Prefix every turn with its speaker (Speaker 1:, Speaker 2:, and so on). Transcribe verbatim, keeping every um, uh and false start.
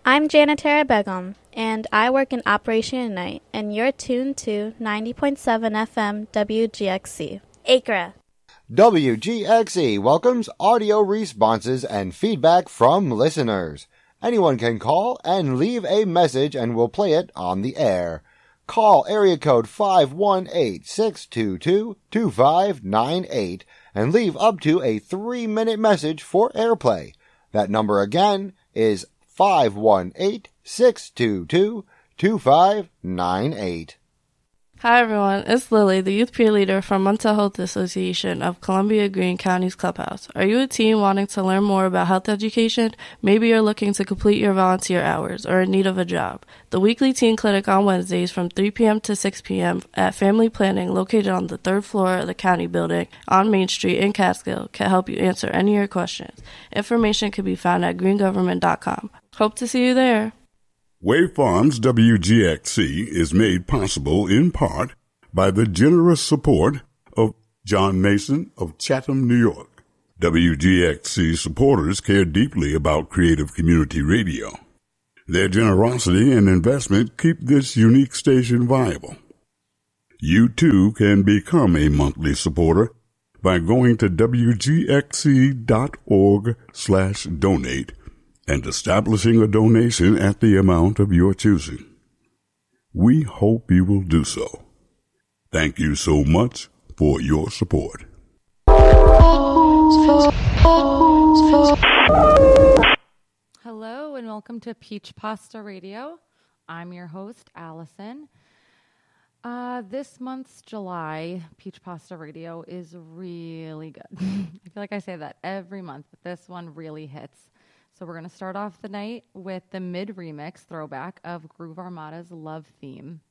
Speaker 1: I'm Janitera Begum, and I work in Operation Unite, and you're tuned to ninety point seven F M W G X C. Acre.
Speaker 2: W G X E welcomes audio responses and feedback from listeners. Anyone can call and leave a message and we'll play it on the air. Call area code five one eight, six two two, two five nine eight and leave up to a three-minute message for airplay. That number again is five one eight, six two two, two five nine eight.
Speaker 3: Hi everyone, it's Lily, the youth peer leader from Mental Health Association of Columbia Green County's Clubhouse. Are you a teen wanting to learn more about health education? Maybe you're looking to complete your volunteer hours or in need of a job. The weekly teen clinic on Wednesdays from three p.m. to six p.m. at Family Planning, located on the third floor of the county building on Main Street in Catskill, can help you answer any of your questions. Information can be found at green government dot com. Hope to see you there.
Speaker 4: Wave Farms W G X C is made possible in part by the generous support of John Mason of Chatham, New York. W G X C supporters care deeply about creative community radio. Their generosity and investment keep this unique station viable. You too can become a monthly supporter by going to W G X C dot org slash donate and establishing a donation at the amount of your choosing. We hope you will do so. Thank you so much for your support.
Speaker 5: Hello and welcome to Peach Pasta Radio. I'm your host, Allison. Uh, this month's July Peach Pasta Radio is really good. I feel like I say that every month, but this one really hits. So we're going to start off the night with the mid-remix throwback of Groove Armada's Love Theme.